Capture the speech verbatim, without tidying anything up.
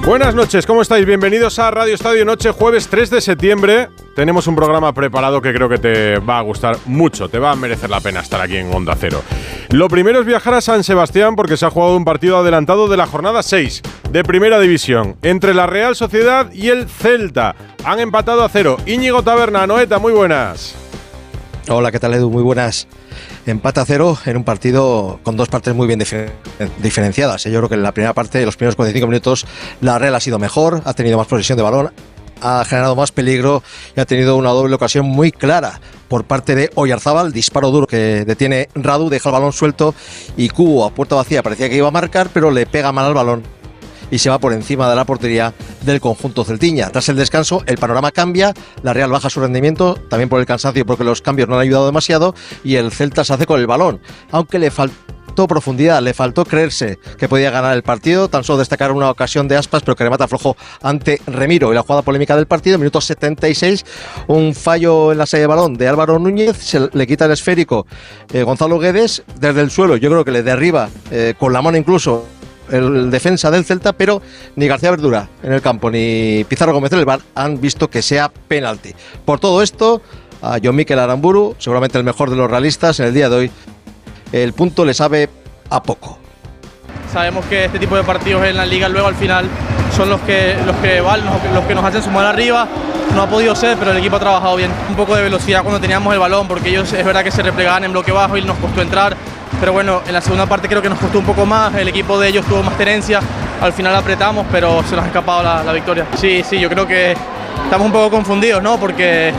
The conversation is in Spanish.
Buenas noches, ¿cómo estáis? Bienvenidos a Radio Estadio Noche, jueves tres de septiembre. Tenemos un programa preparado que creo que te va a gustar mucho, te va a merecer la pena estar aquí en Onda Cero. Lo primero es viajar a San Sebastián porque se ha jugado un partido adelantado de la jornada seis de Primera División entre la Real Sociedad y el Celta. Han empatado a cero. Íñigo Taberna, Noeta, muy buenas. Hola, ¿qué tal, Edu? Muy buenas. Empate a cero en un partido con dos partes muy bien difer- diferenciadas. Yo creo que en la primera parte, los primeros cuarenta y cinco minutos, la Real ha sido mejor, ha tenido más posesión de balón, ha generado más peligro y ha tenido una doble ocasión muy clara por parte de Oyarzábal, disparo duro que detiene Radu, deja el balón suelto y Cubo a puerta vacía parecía que iba a marcar, pero le pega mal al balón y se va por encima de la portería del conjunto celtiña. Tras el descanso, el panorama cambia, la Real baja su rendimiento, también por el cansancio, porque los cambios no han ayudado demasiado, y el Celta se hace con el balón, aunque le faltó profundidad, le faltó creerse que podía ganar el partido. Tan solo destacar una ocasión de Aspas, pero que remata flojo ante Remiro, y la jugada polémica del partido, minuto setenta y seis, un fallo en la salida de balón de Álvaro Núñez, se le quita el esférico eh, Gonzalo Guedes desde el suelo, yo creo que le derriba eh, con la mano incluso el defensa del Celta, pero ni García Verdura en el campo ni Pizarro Gómez en el V A R han visto que sea penalti. Por todo esto, a Jon Mikel Aramburu, seguramente el mejor de los realistas en el día de hoy, el punto le sabe a poco. Sabemos que este tipo de partidos en la Liga luego al final son los que, los que valen, los que nos hacen sumar arriba. No ha podido ser, pero el equipo ha trabajado bien. Un poco de velocidad cuando teníamos el balón, porque ellos es verdad que se replegaban en bloque bajo y nos costó entrar. Pero bueno, en la segunda parte creo que nos costó un poco más, el equipo de ellos tuvo más tenencia, al final apretamos, pero se nos ha escapado la, la victoria. Sí, sí, yo creo que estamos un poco confundidos, ¿no? Porque